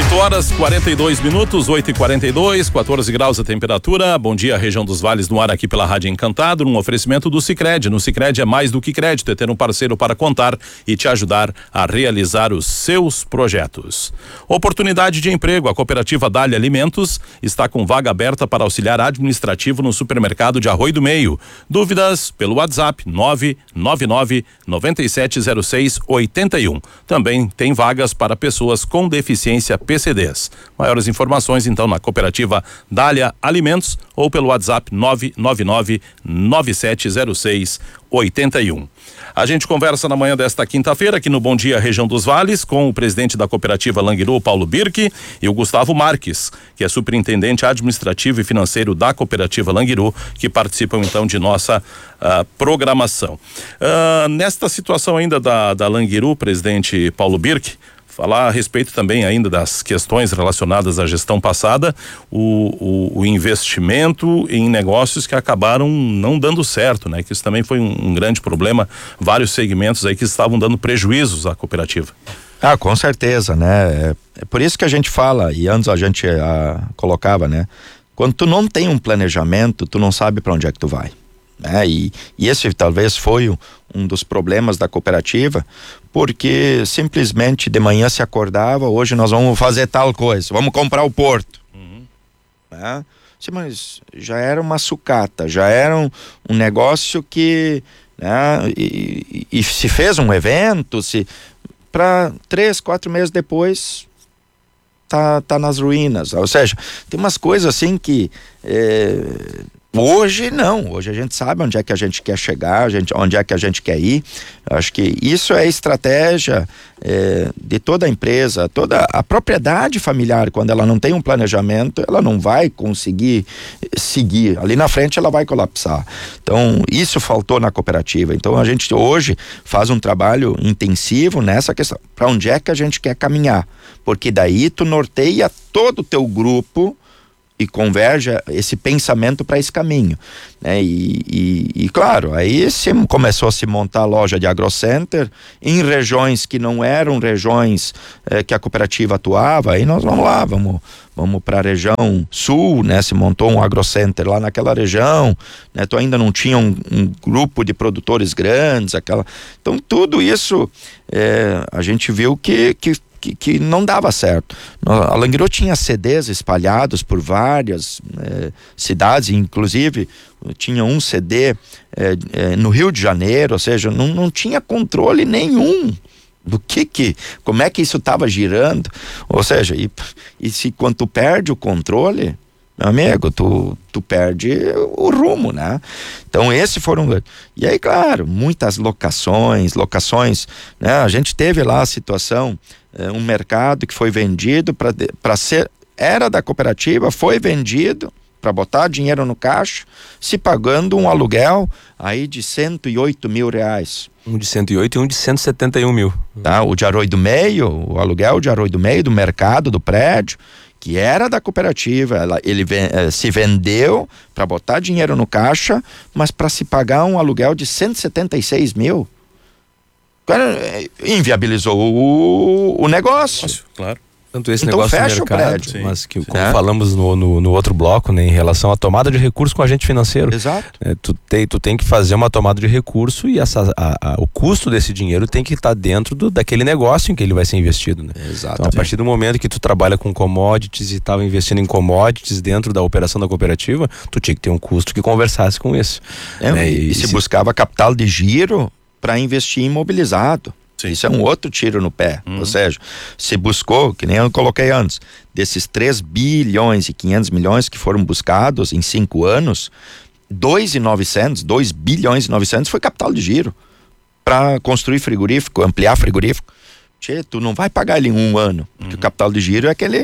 8h42, 8h42, 14 graus a temperatura. Bom dia, região dos Vales no ar aqui pela Rádio Encantado, num oferecimento do Sicredi. No Sicredi é mais do que crédito, é ter um parceiro para contar e te ajudar a realizar os seus projetos. Oportunidade de emprego, a cooperativa Dália Alimentos está com vaga aberta para auxiliar administrativo no supermercado de Arroio do Meio. Dúvidas pelo WhatsApp 999-970681. Também tem vagas para pessoas com deficiência PCDs. Maiores informações então na cooperativa Dália Alimentos ou pelo WhatsApp 999-970681. A gente conversa na manhã desta quinta-feira aqui no Bom Dia Região dos Vales com o presidente da cooperativa Languiru, Paulo Birk, e o Gustavo Marques, que é superintendente administrativo e financeiro da cooperativa Languiru, que participam então de nossa programação. Nesta situação ainda da Languiru, presidente Paulo Birk, falar a respeito também ainda das questões relacionadas à gestão passada, o investimento em negócios que acabaram não dando certo, né? Que isso também foi um grande problema, vários segmentos aí que estavam dando prejuízos à cooperativa. Com certeza, né? É por isso que a gente fala, e antes a gente colocava, né? Quando tu não tem um planejamento, tu não sabe para onde é que tu vai. E esse talvez foi um dos problemas da cooperativa, porque simplesmente de manhã se acordava, hoje nós vamos fazer tal coisa, vamos comprar o porto. Sim, mas já era uma sucata, já era um negócio que, né, e se fez um evento, para 3, 4 meses depois tá nas ruínas. Ou seja, tem umas coisas assim que hoje não, hoje a gente sabe onde é que a gente quer chegar, onde é que a gente quer ir. Acho que isso é estratégia de toda a empresa, toda a propriedade familiar. Quando ela não tem um planejamento, ela não vai conseguir seguir, ali na frente ela vai colapsar. Então isso faltou na cooperativa. Então a gente hoje faz um trabalho intensivo nessa questão, para onde é que a gente quer caminhar, porque daí tu norteia todo o teu grupo e converge esse pensamento para esse caminho, né? E claro, aí começou a se montar loja de agrocenter em regiões que não eram regiões que a cooperativa atuava. Aí nós vamos para a região sul, né? Se montou um agrocenter lá naquela região, né? Tu ainda não tinha um grupo de produtores grandes, então tudo isso a gente viu que não dava certo. A Languiru tinha CDs espalhados por várias cidades, inclusive tinha um CD no Rio de Janeiro, ou seja, não tinha controle nenhum do como é que isso estava girando. Ou seja, e se quando tu perde o controle, meu amigo, tu perde o rumo, né? Então esses foram, e aí claro, muitas locações, né? A gente teve lá a situação, um mercado que foi vendido para ser, era da cooperativa, foi vendido para botar dinheiro no caixa, se pagando um aluguel aí de 108 mil reais. Um de 108 e um de 171 mil. Tá, o de Arroio do Meio, o aluguel de Arroio do Meio, do mercado, do prédio, que era da cooperativa, ele se vendeu para botar dinheiro no caixa, mas para se pagar um aluguel de 176 mil. Cara, inviabilizou o negócio. Claro. Tanto esse então negócio fecha do mercado, o prédio. mas que, como falamos no outro bloco, né, em relação à tomada de recurso com o agente financeiro. Exato. Tu tem que fazer uma tomada de recurso e o custo desse dinheiro tem que estar dentro daquele negócio em que ele vai ser investido, né? Exato. Então, a partir do momento que tu trabalha com commodities e estava investindo em commodities dentro da operação da cooperativa, tu tinha que ter um custo que conversasse com isso. Né? E se buscava capital de giro para investir em imobilizado. Sim. Isso é um outro tiro no pé. Ou seja, se buscou, que nem eu coloquei antes, desses 3 bilhões e 500 milhões que foram buscados em 5 anos, 2 bilhões e 900 foi capital de giro para construir frigorífico, ampliar frigorífico. Tu não vai pagar ele em 1 ano, porque o capital de giro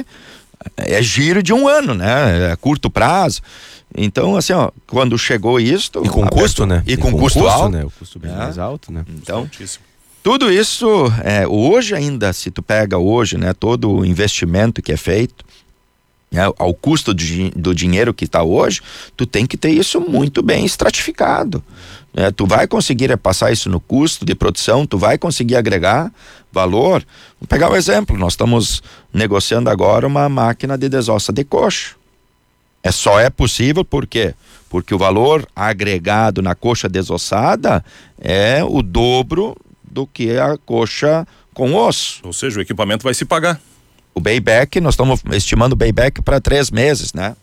é giro de 1 ano, né? É curto prazo. Então, assim, quando chegou isto... E com custo, né? E com custo alto. Né? O custo bem mais alto, né? Então, tudo isso, hoje ainda, se tu pega hoje, né, todo o investimento que é feito, ao custo do dinheiro que está hoje, tu tem que ter isso muito bem estratificado. Tu vai conseguir passar isso no custo de produção, tu vai conseguir agregar valor. Vamos pegar um exemplo, nós estamos negociando agora uma máquina de desossa de coxa. Só é possível por quê? Porque o valor agregado na coxa desossada é o dobro do que a coxa com osso. Ou seja, o equipamento vai se pagar. O payback, nós estamos estimando o payback para 3 meses, né?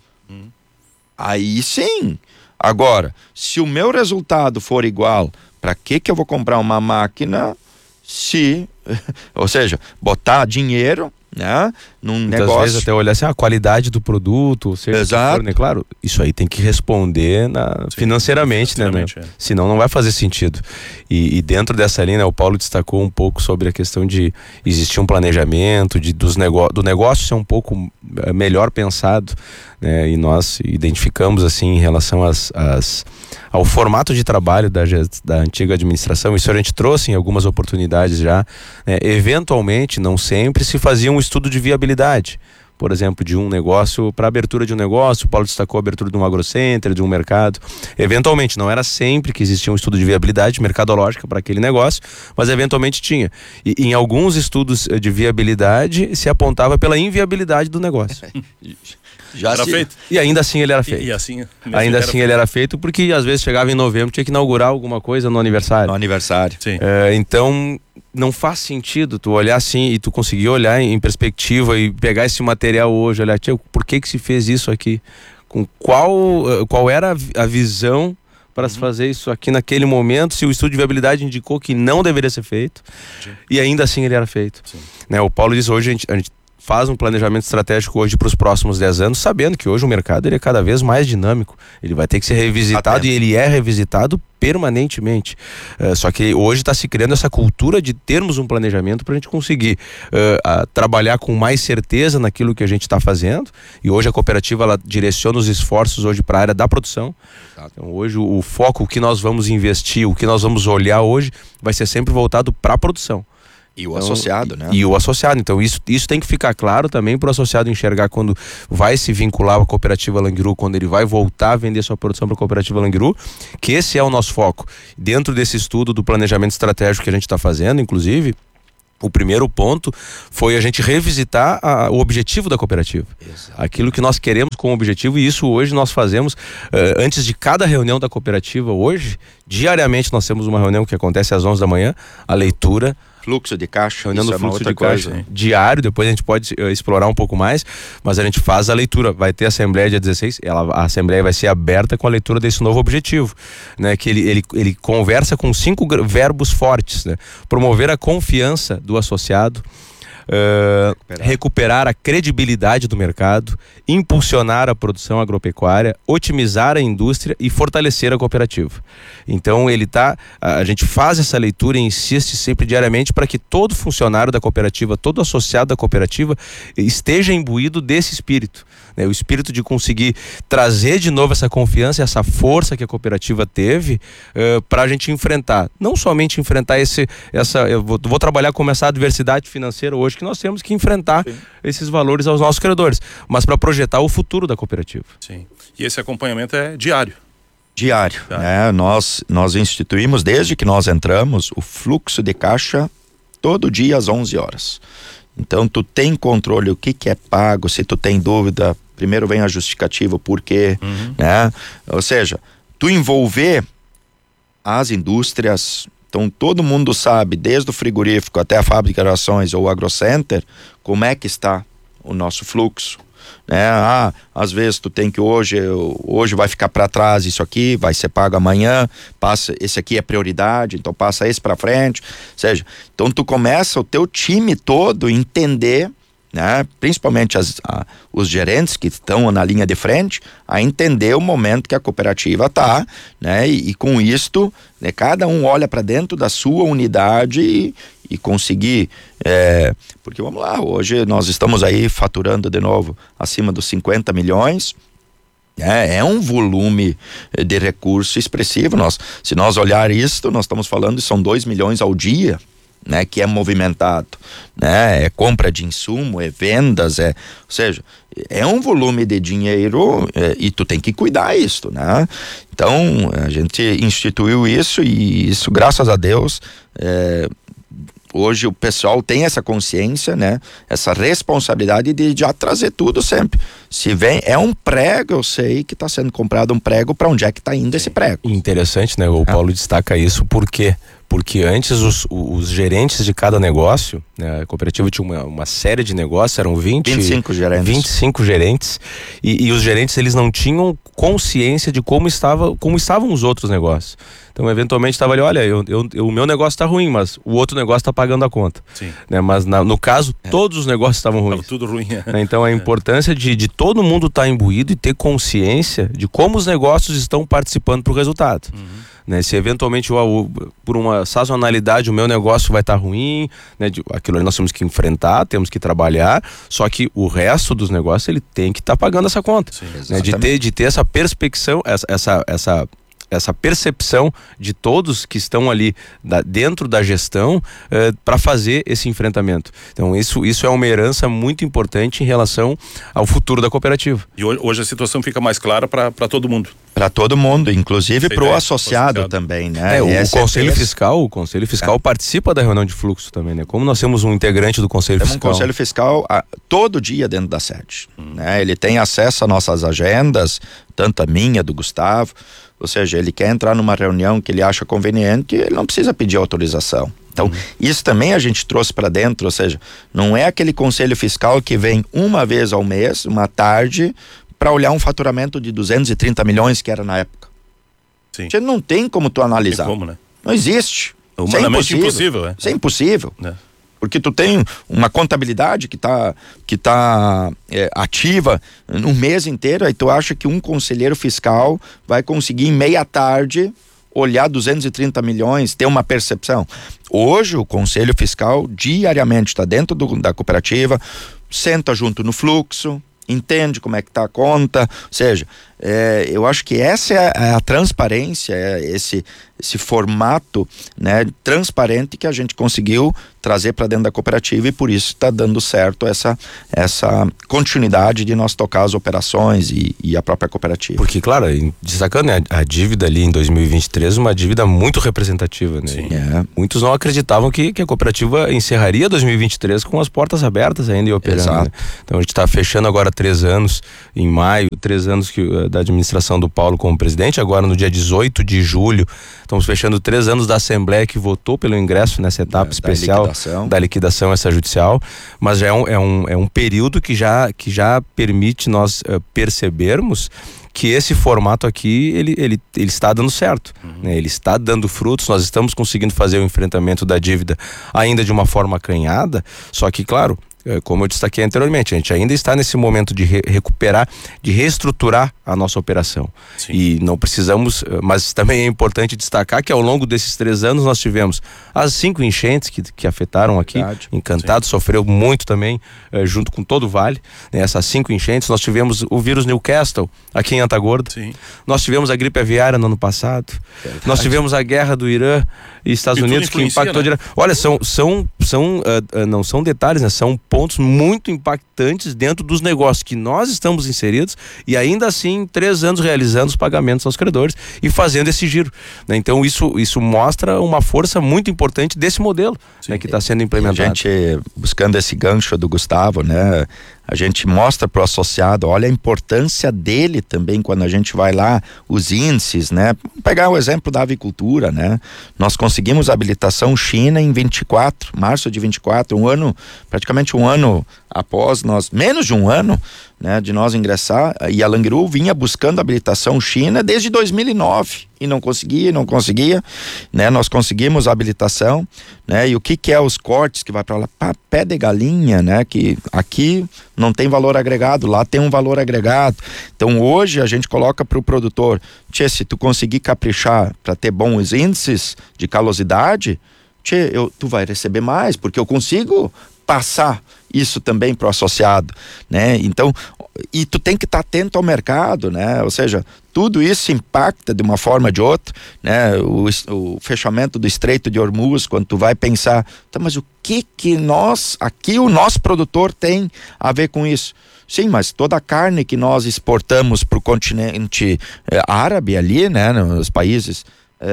Aí sim. Agora, se o meu resultado for igual, para que eu vou comprar uma máquina se, ou seja, botar dinheiro, né, num muitas negócio. vezes até olhar assim, a qualidade do produto, ou seja, Exato. For, né? Claro, isso aí tem que responder financeiramente, né? Senão não vai fazer sentido. E dentro dessa linha, né, o Paulo destacou um pouco sobre a questão de existir um planejamento, do negócio ser um pouco melhor pensado, né? E nós identificamos assim em relação ao formato de trabalho da antiga administração. Isso a gente trouxe em algumas oportunidades já, né? Eventualmente, não sempre, se fazia um estudo de viabilidade, por exemplo, de um negócio, para abertura de um negócio. O Paulo destacou a abertura de um agrocenter, de um mercado. Eventualmente, não era sempre que existia um estudo de viabilidade mercadológica para aquele negócio, mas eventualmente tinha. E em alguns estudos de viabilidade se apontava pela inviabilidade do negócio. Já era feito. E ainda assim ele era feito. E assim, ainda assim ele era feito, porque às vezes chegava em novembro, tinha que inaugurar alguma coisa no aniversário. No aniversário. Sim. Então não faz sentido tu olhar assim e tu conseguir olhar em perspectiva e pegar esse material hoje, olhar, tia, por que se fez isso aqui? Com qual era a visão para se fazer isso aqui naquele momento, se o estudo de viabilidade indicou que não deveria ser feito. Sim. E ainda assim ele era feito. Né? O Paulo diz, hoje a gente faz um planejamento estratégico hoje para os próximos 10 anos, sabendo que hoje o mercado ele é cada vez mais dinâmico, ele vai ter que ser revisitado e ele é revisitado permanentemente. Só que hoje está se criando essa cultura de termos um planejamento para a gente conseguir trabalhar com mais certeza naquilo que a gente está fazendo, e hoje a cooperativa ela direciona os esforços hoje para a área da produção. Então hoje o foco, o que nós vamos investir, o que nós vamos olhar hoje vai ser sempre voltado para a produção. E o associado, né? E o associado. Então isso tem que ficar claro também para o associado enxergar quando vai se vincular à cooperativa Langiru, quando ele vai voltar a vender sua produção para a cooperativa Langiru, que esse é o nosso foco. Dentro desse estudo do planejamento estratégico que a gente está fazendo, inclusive, o primeiro ponto foi a gente revisitar o objetivo da cooperativa. Exato. Aquilo que nós queremos com o objetivo, e isso hoje nós fazemos antes de cada reunião da cooperativa. Hoje, diariamente nós temos uma reunião que acontece às 11 da manhã, a leitura, fluxo de caixa, reunião do fluxo de caixa coisa, diário. Depois a gente pode explorar um pouco mais, mas a gente faz a leitura. Vai ter a assembleia dia 16, a assembleia vai ser aberta com a leitura desse novo objetivo, né? Que ele conversa com 5 verbos fortes, né? Promover a confiança do associado, recuperar a credibilidade do mercado, impulsionar a produção agropecuária, otimizar a indústria e fortalecer a cooperativa. Então a gente faz essa leitura e insiste sempre diariamente para que todo funcionário da cooperativa, todo associado da cooperativa esteja imbuído desse espírito, né? O espírito de conseguir trazer de novo essa confiança, essa força que a cooperativa teve para a gente enfrentar, não somente enfrentar eu vou trabalhar com essa adversidade financeira hoje que nós temos que enfrentar. Sim. Esses valores aos nossos credores, mas para projetar o futuro da cooperativa. Sim. E esse acompanhamento é diário. Diário, né? Nós instituímos, desde que nós entramos, o fluxo de caixa todo dia às 11 horas. Então tu tem controle o que é pago, se tu tem dúvida, primeiro vem a justificativa, por quê, né? Ou seja, tu envolver as indústrias. Então todo mundo sabe, desde o frigorífico até a fábrica de rações ou o agrocenter, como é que está o nosso fluxo, né? Às vezes tu tem que hoje vai ficar para trás isso aqui, vai ser pago amanhã, passa, esse aqui é prioridade, então passa esse para frente. Ou seja, então tu começa o teu time todo entender, né? Principalmente os gerentes que estão na linha de frente, a entender o momento que a cooperativa está, né? E com isto, né, cada um olha para dentro da sua unidade e conseguir, porque vamos lá, hoje nós estamos aí faturando de novo acima dos 50 milhões, é um volume de recurso expressivo. Se nós olhar isso, nós estamos falando, são 2 milhões ao dia, né, que é movimentado, né, é compra de insumo, é vendas, ou seja, é um volume de dinheiro e tu tem que cuidar isso, né? Então a gente instituiu isso e isso, graças a Deus, hoje o pessoal tem essa consciência, né? Essa responsabilidade de já trazer tudo sempre. Se vem, é um prego, eu sei que está sendo comprado um prego, para onde é que está indo esse prego. Interessante, né? O Paulo destaca isso, por quê? Porque antes os gerentes de cada negócio, né, a cooperativa tinha uma série de negócios, eram 25 gerentes. 25 gerentes, e os gerentes, eles não tinham consciência de como estavam os outros negócios. Então, eventualmente, estava ali, olha, o meu negócio está ruim, mas o outro negócio está pagando a conta. Sim. Né? Mas no caso, todos os negócios estavam ruins. Estava tudo ruim. Então, a importância de todo mundo estar imbuído e ter consciência de como os negócios estão participando para o resultado. Né? Se eventualmente por uma sazonalidade o meu negócio vai estar ruim, né? Aquilo ali nós temos que enfrentar, temos que trabalhar, só que o resto dos negócios ele tem que estar pagando essa conta. Sim, né? De ter essa perspecção, essa percepção de todos que estão ali dentro da gestão para fazer esse enfrentamento. Então isso é uma herança muito importante em relação ao futuro da cooperativa. E hoje a situação fica mais clara para todo mundo. Para todo mundo, inclusive para o associado também, né? O Conselho Fiscal participa da reunião de fluxo também, né? Como nós temos um integrante do Conselho Fiscal. Temos um Conselho Fiscal todo dia dentro da sede, né? Ele tem acesso às nossas agendas, tanto a minha, do Gustavo, ou seja, ele quer entrar numa reunião que ele acha conveniente, ele não precisa pedir autorização. Então, isso também a gente trouxe para dentro, ou seja, não é aquele Conselho Fiscal que vem uma vez ao mês, uma tarde, para olhar um faturamento de 230 milhões que era na época. Sim. Você não tem como tu analisar. Tem como, né? Não existe. Humanamente impossível. Isso é impossível. É. Porque tu tem uma contabilidade que tá ativa um mês inteiro, aí tu acha que um conselheiro fiscal vai conseguir em meia tarde olhar 230 milhões, ter uma percepção. Hoje o Conselho Fiscal diariamente está dentro da cooperativa, senta junto no fluxo, entende como é que está a conta, ou seja, eu acho que essa é a transparência, esse formato, né, transparente que a gente conseguiu trazer para dentro da cooperativa, e por isso está dando certo essa continuidade de nós tocar as operações e a própria cooperativa. Porque, claro, destacando, né, a dívida ali em 2023, uma dívida muito representativa, né? Sim. Muitos não acreditavam que a cooperativa encerraria 2023 com as portas abertas ainda e operando. Exato. Né? Então a gente está fechando agora 3 anos, em maio, 3 anos da administração do Paulo como presidente, agora no dia 18 de julho, estamos fechando 3 anos da Assembleia que votou pelo ingresso nessa etapa especial da liquidação extrajudicial, mas já é um período que já permite nós percebermos que esse formato aqui, ele está dando certo, né? Ele está dando frutos, nós estamos conseguindo fazer o enfrentamento da dívida ainda de uma forma acanhada, só que, claro, como eu destaquei anteriormente, a gente ainda está nesse momento de recuperar, de reestruturar a nossa operação. Sim. E não precisamos, mas também é importante destacar que ao longo desses 3 anos nós tivemos as 5 enchentes que afetaram aqui. Verdade. Encantado, sofreu muito também, junto com todo o Vale, né? Essas 5 enchentes, nós tivemos o vírus Newcastle aqui em Antagorda. Sim. Nós tivemos a gripe aviária no ano passado. Verdade. Nós tivemos a guerra do Irã e Estados Unidos que impactou, né? Olha, não são detalhes, né? São pontos muito impactantes dentro dos negócios que nós estamos inseridos, e ainda assim 3 anos realizando os pagamentos aos credores e fazendo esse giro, né? Então isso mostra uma força muito importante desse modelo, né, que está sendo implementado. A gente, buscando esse gancho do Gustavo, né, a gente mostra para o associado, olha a importância dele também quando a gente vai lá, os índices, né? Vamos pegar o exemplo da avicultura, né? Nós conseguimos a habilitação China em março de 24, praticamente um ano após nós, menos de um ano, né, de nós ingressar, e a Langiru vinha buscando habilitação China desde 2009 e não conseguia, né? Nós conseguimos a habilitação, né? E o que é os cortes que vai para lá? Pé de galinha, né? Que aqui não tem valor agregado, lá tem um valor agregado. Então hoje a gente coloca para o produtor, se tu conseguir caprichar para ter bons índices de calosidade, tu vai receber mais, porque eu consigo passar isso também para o associado, né? Então, e tu tem que estar atento ao mercado, né? Ou seja, tudo isso impacta de uma forma ou de outra, né? O fechamento do Estreito de Hormuz, quando tu vai pensar, tá, mas o que aqui o nosso produtor tem a ver com isso? Sim, mas toda a carne que nós exportamos para o continente árabe ali, né? Nos países,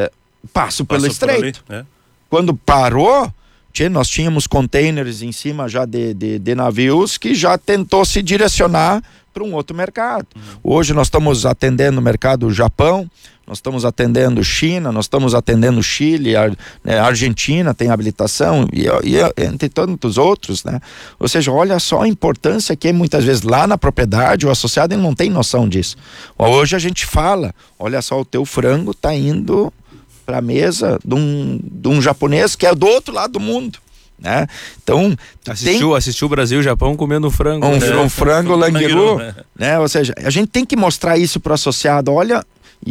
passa pelo Estreito. Ali, né? Quando parou, nós tínhamos containers em cima já de navios que já tentou se direcionar para um outro mercado. Hoje nós estamos atendendo o mercado Japão, nós estamos atendendo China, nós estamos atendendo Chile, Argentina tem habilitação e entre tantos outros, né? Ou seja, olha só a importância que muitas vezes lá na propriedade o associado ele não tem noção disso. Hoje a gente fala, olha só, o teu frango está indo para a mesa de um japonês que é do outro lado do mundo, né? Então assistiu o Brasil e o Japão comendo frango, um frango languiru, né? Ou seja, a gente tem que mostrar isso para o associado, olha.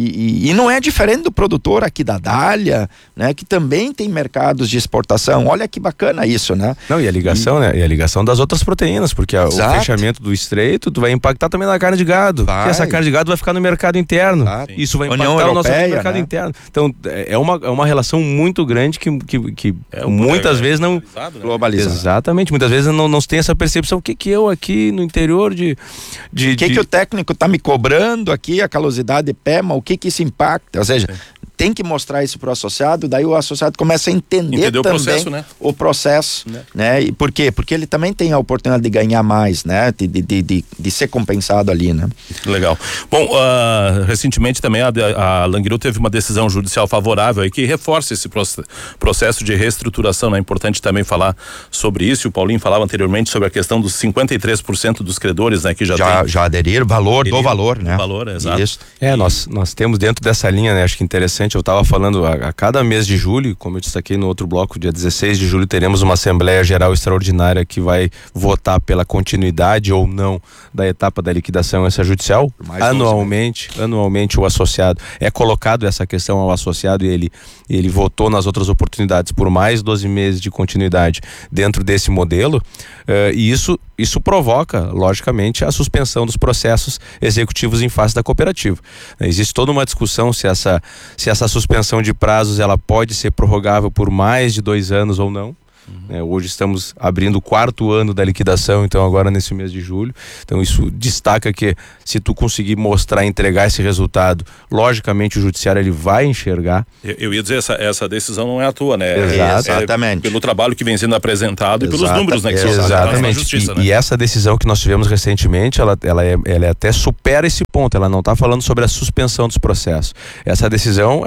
E não é diferente do produtor aqui da Dália, né? Que também tem mercados de exportação. Olha que bacana isso, né? Não, e a ligação, né? E a ligação das outras proteínas, porque o fechamento do Estreito, tu vai impactar também na carne de gado. Porque essa carne de gado vai ficar no mercado interno. Isso vai impactar o nosso mercado, né? Interno. Então, é uma relação muito grande que muitas vezes não... globalizado. Exatamente. Muitas vezes não se tem essa percepção. O que eu aqui no interior de que o técnico tá me cobrando aqui, a calosidade de pé, mas o que isso impacta, ou seja, tem que mostrar isso para o associado, daí o associado começa a entender também o processo, né? E por quê? Porque ele também tem a oportunidade de ganhar mais, né? De ser compensado ali, né? Legal. Bom, recentemente também a Langiru teve uma decisão judicial favorável aí que reforça esse processo de reestruturação, né? É importante também falar sobre isso. O Paulinho falava anteriormente sobre a questão dos 53% dos credores, né? Que já aderiram, do valor, né? Valor, exato. Isso. Nós temos dentro dessa linha, né? Acho que interessante. Eu estava falando a cada mês de julho, como eu destaquei no outro bloco, dia 16 de julho teremos uma Assembleia Geral Extraordinária que vai votar pela continuidade ou não da etapa da liquidação extrajudicial. Anualmente o associado é colocado essa questão ao associado e ele votou nas outras oportunidades por mais 12 meses de continuidade dentro desse modelo, e isso provoca, logicamente, a suspensão dos processos executivos em face da cooperativa. Existe toda uma discussão se essa suspensão de prazos ela pode ser prorrogável por mais de 2 anos ou não. Hoje estamos abrindo o 4º ano da liquidação, então agora nesse mês de julho. Então isso destaca que se tu conseguir mostrar, entregar esse resultado, logicamente o judiciário ele vai enxergar. Eu ia dizer, essa decisão não é a tua, né? Exatamente. Pelo trabalho que vem sendo apresentado e pelos números, né? Que são exatamente. Na justiça, né? E essa decisão que nós tivemos recentemente, ela até supera esse ponto. Ela não está falando sobre a suspensão dos processos. Essa decisão,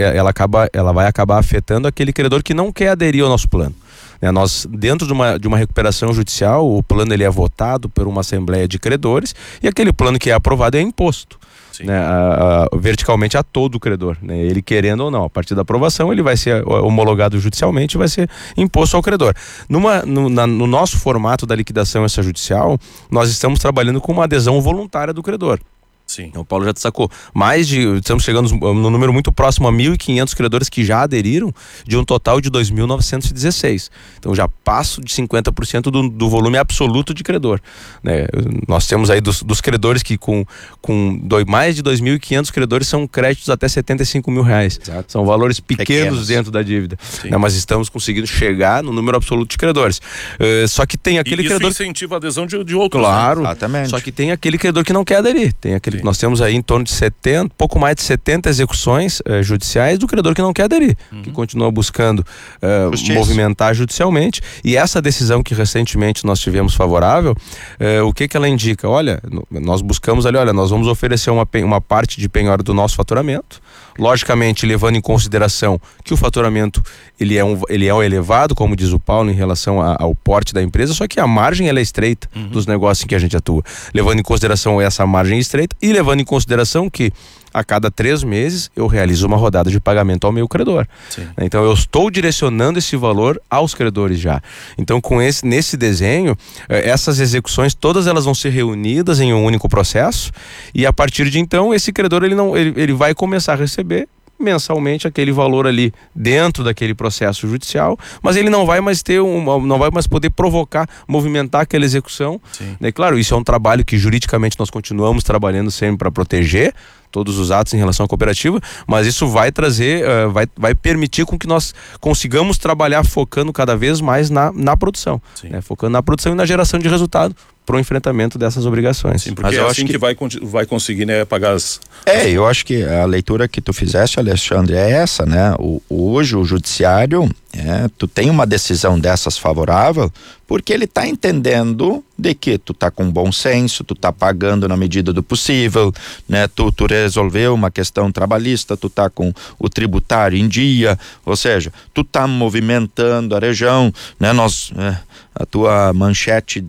ela vai acabar afetando aquele credor que não quer aderir ao nosso plano. Nós, dentro de uma recuperação judicial, o plano ele é votado por uma assembleia de credores e aquele plano que é aprovado é imposto, né, verticalmente a todo o credor, né, ele querendo ou não. A partir da aprovação ele vai ser homologado judicialmente e vai ser imposto ao credor. No nosso formato da liquidação extrajudicial, nós estamos trabalhando com uma adesão voluntária do credor. Sim. O Paulo já destacou, estamos chegando no número muito próximo a 1.500 credores que já aderiram, de um total de 2.916. Então já passo de 50% do volume absoluto de credor, né? Nós temos aí dos credores que com mais de 2.500 credores são créditos até R$75 mil. Exato. São valores pequenos dentro da dívida, né? Mas estamos conseguindo chegar no número absoluto de credores. Só que tem aquele credor... Isso incentiva a adesão de outros. Claro, né? Exatamente. Só que tem aquele credor que não quer aderir. Tem aquele... Nós temos aí em torno de pouco mais de 70 execuções judiciais do credor que não quer aderir, que continua buscando movimentar judicialmente. E essa decisão que recentemente nós tivemos favorável, o que ela indica? Olha, nós buscamos ali, nós vamos oferecer uma parte de penhora do nosso faturamento, logicamente levando em consideração que o faturamento ele é elevado, como diz o Paulo, em relação ao porte da empresa, só que a margem ela é estreita dos negócios em que a gente atua, levando em consideração essa margem estreita e levando em consideração que a cada 3 meses eu realizo uma rodada de pagamento ao meu credor. Sim. Então eu estou direcionando esse valor aos credores já. Então nesse desenho, essas execuções todas elas vão ser reunidas em um único processo e a partir de então esse credor ele vai começar a receber mensalmente aquele valor ali dentro daquele processo judicial, mas ele não vai mais poder provocar, movimentar aquela execução. Né? Claro, isso é um trabalho que juridicamente nós continuamos trabalhando sempre para proteger todos os atos em relação à cooperativa, mas isso vai trazer, vai permitir com que nós consigamos trabalhar focando cada vez mais na produção, né? Focando na produção e na geração de resultado para o enfrentamento dessas obrigações. Sim, porque mas eu acho que vai conseguir, né, pagar as... Eu acho que a leitura que tu fizeste, Alexandre, é essa, né? Hoje o judiciário, tu tem uma decisão dessas favorável, porque ele está entendendo de que tu tá com bom senso, tu tá pagando na medida do possível, né? Tu resolveu uma questão trabalhista, tu tá com o tributário em dia, ou seja, tu tá movimentando a região, né? A tua manchete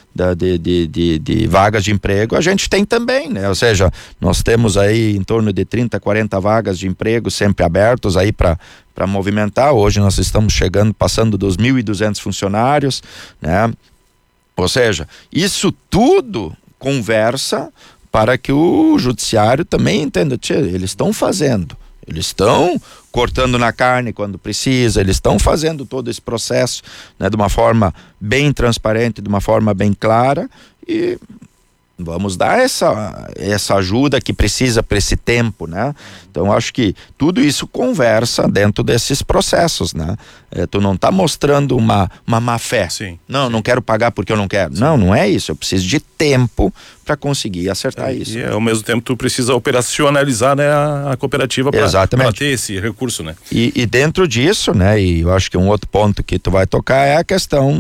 de vagas de emprego, a gente tem também, né? Ou seja, nós temos aí em torno de 30, 40 vagas de emprego sempre abertos aí para movimentar. Hoje nós estamos passando dos 1.200 funcionários, né? Ou seja, isso tudo conversa para que o judiciário também entenda, eles estão fazendo, eles estão cortando na carne quando precisa, eles estão fazendo todo esse processo, né, de uma forma bem transparente, de uma forma bem clara, e vamos dar essa ajuda que precisa para esse tempo, né? Então acho que tudo isso conversa dentro desses processos, né? Tu não está mostrando uma má fé. Não quero pagar porque eu não quero. Não é isso. Eu preciso de tempo para conseguir acertar isso. E ao mesmo tempo tu precisa operacionalizar, né, a cooperativa para ter esse recurso, né? E dentro disso, né? E eu acho que um outro ponto que tu vai tocar é a questão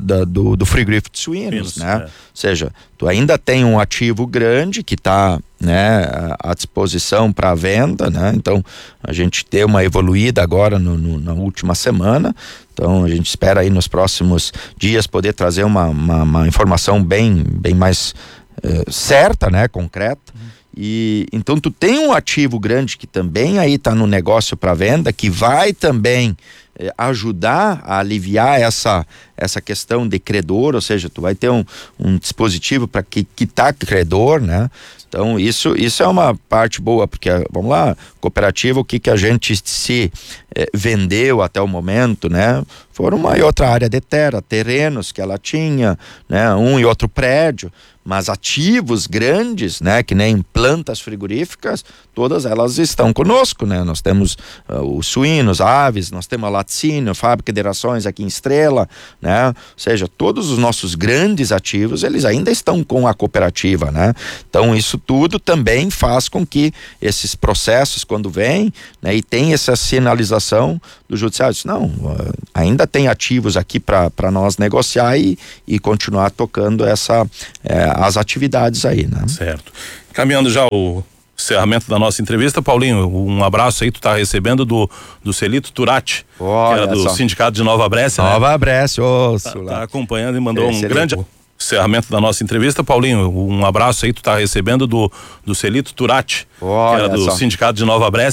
do frigorífico de suínos, né? Ou seja, tu ainda tem um ativo grande que está, né, à disposição para venda, né? Então a gente tem uma evoluída agora na última semana, então a gente espera aí nos próximos dias poder trazer uma informação bem mais certa, né, concreta. E então tu tem um ativo grande que também aí está no negócio para venda, que vai também ajudar a aliviar essa questão de credor, ou seja, tu vai ter um dispositivo para quitar credor, né? Então isso é uma parte boa, porque vamos lá, cooperativa, o que a gente se vendeu até o momento, né? Foram uma e outra área de terrenos que ela tinha, né? Um e outro prédio, mas ativos grandes, né? Que nem plantas frigoríficas, todas elas estão conosco, né? Nós temos os suínos, aves, nós temos a laticínio, fábrica de rações aqui em Estrela, né? Ou seja, todos os nossos grandes ativos, eles ainda estão com a cooperativa, né? Então isso tudo também faz com que esses processos, quando vêm, né, e tem essa sinalização do judiciário, ainda tem ativos aqui para nós negociar e continuar tocando as atividades aí, né? Certo. Caminhando já o encerramento da nossa entrevista, Paulinho, um abraço aí, tu tá recebendo do Celito Turati, que era do Sindicato de Nova Brécia, Nova Brécia, tá acompanhando e mandou um grande encerramento da nossa entrevista. Paulinho, um abraço aí, tu tá recebendo do Celito Turati, que era do Sindicato de Nova Brécia.